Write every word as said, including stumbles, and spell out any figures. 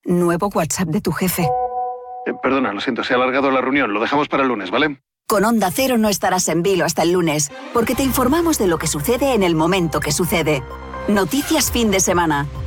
Nuevo WhatsApp de tu jefe. Eh, perdona, lo siento, se ha alargado la reunión. Lo dejamos para el lunes, ¿vale? Con Onda Cero no estarás en vilo hasta el lunes, porque te informamos de lo que sucede en el momento que sucede. Noticias fin de semana.